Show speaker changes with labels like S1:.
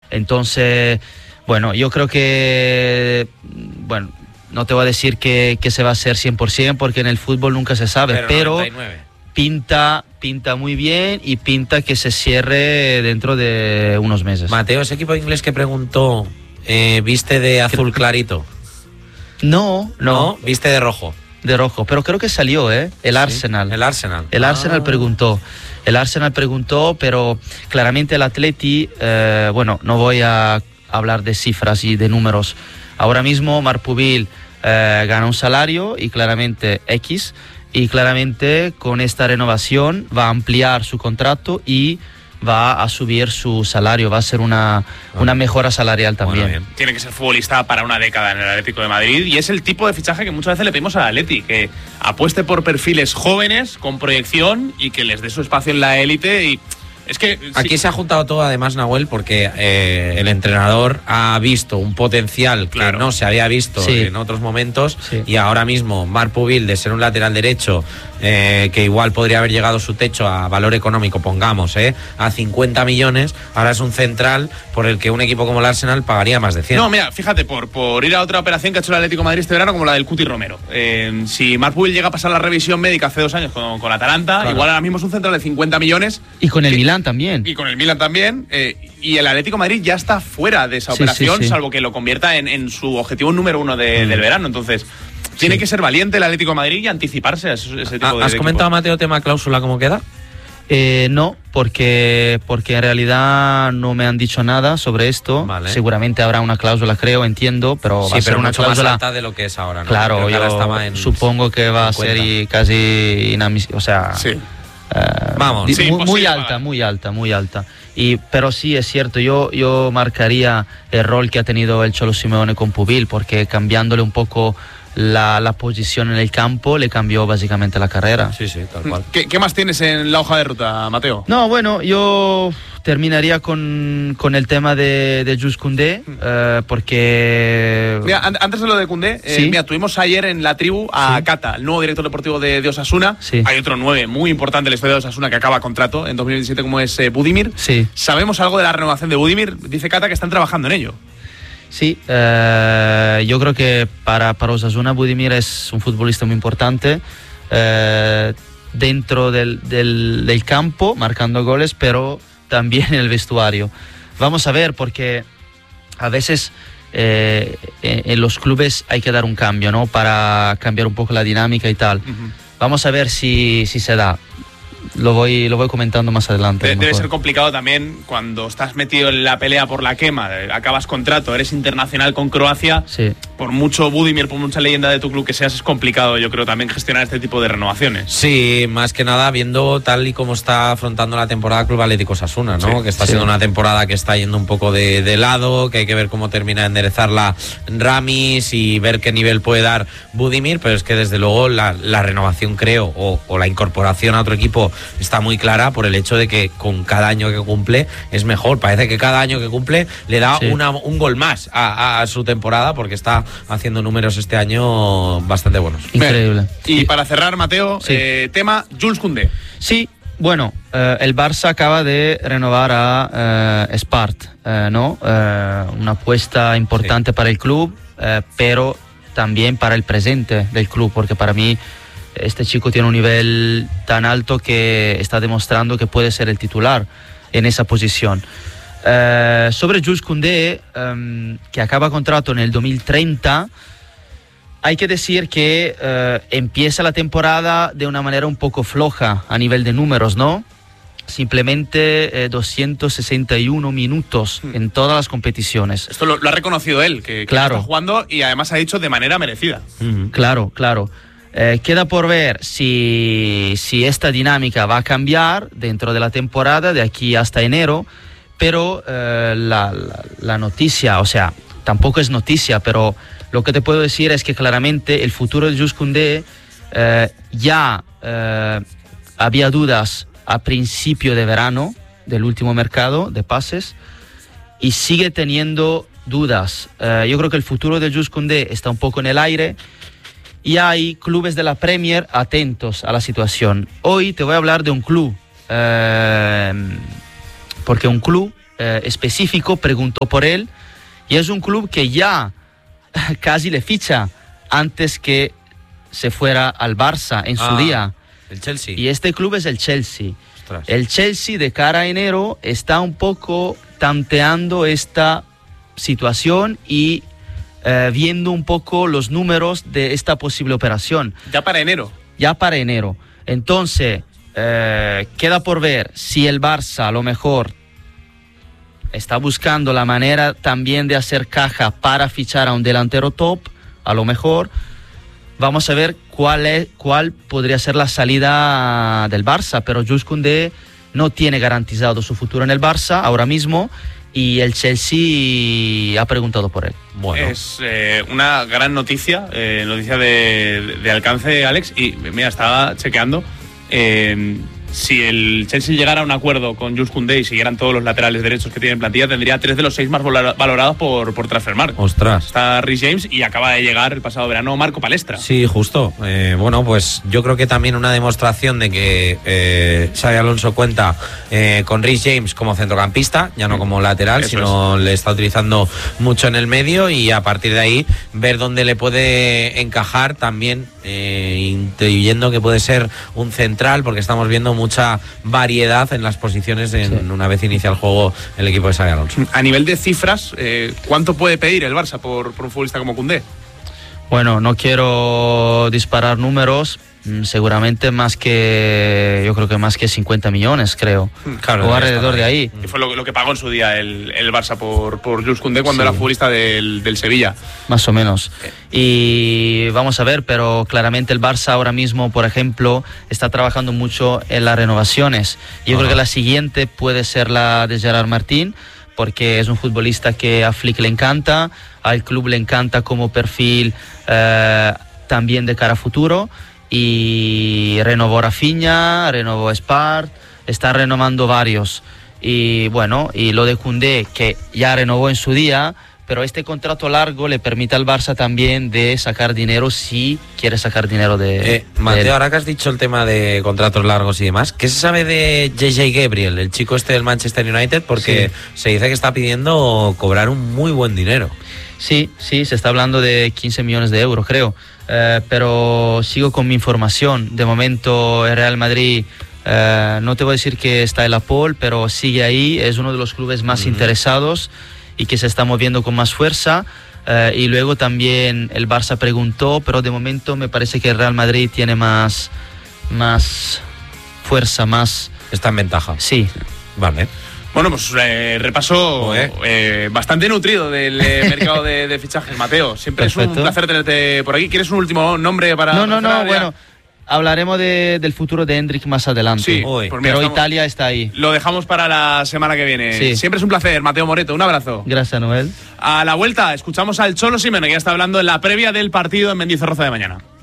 S1: Entonces, bueno, yo creo que, bueno, no te voy a decir que se va a hacer 100% porque en el fútbol nunca se sabe, pero pinta muy bien y pinta que se cierre dentro de unos meses.
S2: Mateo, ese equipo inglés que preguntó, ¿viste de azul clarito?
S1: No,
S2: ¿viste de rojo?
S1: De rojo, pero creo que salió, el Arsenal.
S2: El Arsenal.
S1: El Arsenal preguntó. El Arsenal preguntó, pero claramente el Atleti, bueno, no voy a hablar de cifras y de números. Ahora mismo Marpubil gana un salario y claramente X, y claramente con esta renovación va a ampliar su contrato y va a subir su salario, va a ser una mejora salarial también.
S3: Bueno, tiene que ser futbolista para una década en el Atlético de Madrid y es el tipo de fichaje que muchas veces le pedimos al Atleti, que apueste por perfiles jóvenes con proyección y que les dé su espacio en la élite. Y es que
S2: aquí se ha juntado todo, además, Nahuel, porque el entrenador ha visto un potencial que no se había visto en otros momentos, y ahora mismo Marpubil, de ser un lateral derecho que igual podría haber llegado su techo a valor económico, pongamos, a 50 millones, ahora es un central por el que un equipo como el Arsenal pagaría más de 100.
S3: No, mira, fíjate, por ir a otra operación que ha hecho el Atlético de Madrid este verano, como la del Cuti Romero. Si Marpubil llega a pasar la revisión médica hace 2 años con Atalanta, igual ahora mismo es un central de 50 millones.
S1: Y con el Milan también.
S3: Y con el Milan también. Y el Atlético de Madrid ya está fuera de esa operación, salvo que lo convierta en su objetivo número 1 del verano. Entonces, tiene que ser valiente el Atlético de Madrid y anticiparse a ese tipo de
S2: ¿Has comentado, Mateo, tema cláusula, cómo queda?
S1: No, porque en realidad no me han dicho nada sobre esto. Vale. Seguramente habrá una cláusula, creo, entiendo, pero va a ser una cláusula
S2: más alta de lo que es ahora, ¿no?
S1: Claro, yo supongo que va 50. A ser casi inadmisible, o sea,
S2: vamos,
S1: muy alta. Pero sí, es cierto, yo marcaría el rol que ha tenido el Cholo Simeone con Pubil, porque cambiándole un poco la posición en el campo le cambió básicamente la carrera.
S2: Sí, tal cual.
S3: ¿Qué más tienes en la hoja de ruta, Mateo?
S1: No, bueno, yo terminaría con el tema de Jules Koundé, porque...
S3: Mira, antes de lo de Koundé, mira, tuvimos ayer en la tribu a Cata, el nuevo director deportivo de Osasuna. Hay otro 9 muy importante en la historia de Osasuna que acaba contrato en 2017, como es Budimir. ¿Sabemos algo de la renovación de Budimir? Dice Cata que están trabajando en ello.
S1: Sí, yo creo que para Osasuna Budimir es un futbolista muy importante dentro del campo, marcando goles, pero también en el vestuario. Vamos a ver, porque a veces en los clubes hay que dar un cambio, ¿no? Para cambiar un poco la dinámica y tal. Vamos a ver si se da. Lo voy comentando más adelante.
S3: Debe ser complicado también cuando estás metido en la pelea por la quema, acabas contrato, eres internacional con Croacia. Por mucho Budimir, por mucha leyenda de tu club que seas, es complicado, yo creo, también gestionar este tipo de renovaciones.
S2: Sí, más que nada viendo tal y como está afrontando la temporada Club Atlético Osasuna, ¿no? Que está siendo una temporada que está yendo un poco de lado, que hay que ver cómo termina de enderezarla Ramis y ver qué nivel puede dar Budimir, pero es que desde luego la renovación, creo, o la incorporación a otro equipo está muy clara por el hecho de que con cada año que cumple es mejor. Parece que cada año que cumple le da un gol más a su temporada, porque está haciendo números este año bastante buenos.
S1: Increíble.
S3: Y para cerrar, Mateo, tema Jules Koundé.
S1: Sí, bueno, el Barça acaba de renovar a Spart, ¿no? Una apuesta importante para el club, pero también para el presente del club, porque para mí este chico tiene un nivel tan alto que está demostrando que puede ser el titular en esa posición. Sobre Jules Koundé, que acaba contrato en el 2030, hay que decir que empieza la temporada de una manera un poco floja a nivel de números, ¿no? Simplemente 261 minutos en todas las competiciones.
S3: Esto lo ha reconocido él, que está jugando, y además ha dicho de manera merecida.
S1: Claro. Queda por ver si esta dinámica va a cambiar dentro de la temporada, de aquí hasta enero, pero la noticia, o sea, tampoco es noticia, pero lo que te puedo decir es que claramente el futuro de Jules Koundé ya había dudas a principio de verano del último mercado de pases y sigue teniendo dudas. Yo creo que el futuro de Jules Koundé está un poco en el aire. Y hay clubes de la Premier atentos a la situación. Hoy te voy a hablar de un club, porque un club específico preguntó por él, y es un club que ya casi le ficha antes que se fuera al Barça en su día.
S2: El Chelsea.
S1: Y este club es el Chelsea.
S2: Ostras.
S1: El Chelsea de cara a enero está un poco tanteando esta situación y viendo un poco los números de esta posible operación.
S3: Ya para enero.
S1: Entonces, queda por ver si el Barça a lo mejor está buscando la manera también de hacer caja para fichar a un delantero top, a lo mejor. Vamos a ver cuál podría ser la salida del Barça, pero Jules Koundé no tiene garantizado su futuro en el Barça ahora mismo, y el Chelsea ha preguntado por él.
S3: Bueno. Es una gran noticia, noticia de alcance, Alex, y mira, estaba chequeando. Si el Chelsea llegara a un acuerdo con Jules Koundé y siguieran todos los laterales derechos que tiene en plantilla, tendría 3 de los 6 más valorados por Transfermarkt.
S2: Ostras.
S3: Está Reece James y acaba de llegar el pasado verano Marco Palestra.
S2: Sí, justo. Bueno, pues yo creo que también una demostración de que Xabi Alonso cuenta con Reece James como centrocampista, ya no como lateral, sino le está utilizando mucho en el medio, y a partir de ahí ver dónde le puede encajar también, intuyendo que puede ser un central, porque estamos viendo mucha variedad en las posiciones una vez inicia el juego el equipo de Xabi Alonso.
S3: A nivel de cifras, ¿cuánto puede pedir el Barça por un futbolista como Koundé?
S1: Bueno, no quiero disparar números, seguramente yo creo que más que 50 millones, creo.
S2: Claro,
S1: o alrededor de ahí.
S3: Que fue lo que pagó en su día el Barça por Jules Koundé cuando era futbolista del Sevilla.
S1: Más o menos. Y vamos a ver, pero claramente el Barça ahora mismo, por ejemplo, está trabajando mucho en las renovaciones. Yo creo que la siguiente puede ser la de Gerard Martín, porque es un futbolista que a Flick le encanta, al club le encanta como perfil también de cara a futuro. Y renovó Rafinha, renovó Spart, está renovando varios. Y bueno, y lo de Koundé, que ya renovó en su día, pero este contrato largo le permite al Barça también de sacar dinero si quiere sacar dinero de
S2: Mateo, ahora que has dicho el tema de contratos largos y demás, ¿qué se sabe de JJ Gabriel, el chico este del Manchester United? Porque se dice que está pidiendo cobrar un muy buen dinero.
S1: Sí, se está hablando de 15 millones de euros, creo. Pero sigo con mi información. De momento el Real Madrid, no te voy a decir que está en la pole, pero sigue ahí, es uno de los clubes más interesados y que se está moviendo con más fuerza. Y luego también el Barça preguntó, pero de momento me parece que el Real Madrid tiene más fuerza, más...
S2: Está en ventaja.
S1: Sí.
S2: Vale.
S3: Bueno, pues repaso bastante nutrido del mercado de fichajes, Mateo. Siempre Perfecto. Es un placer tenerte por aquí. ¿Quieres un último nombre para...?
S1: No, bueno, hablaremos del futuro de Hendrik más adelante.
S3: Sí,
S1: pues mira, pero Italia está ahí.
S3: Lo dejamos para la semana que viene. Sí. Siempre es un placer, Mateo Moreto. Un abrazo.
S1: Gracias, Noel.
S3: A la vuelta, escuchamos al Cholo Simeone, que ya está hablando en la previa del partido en Mendizorroza de mañana.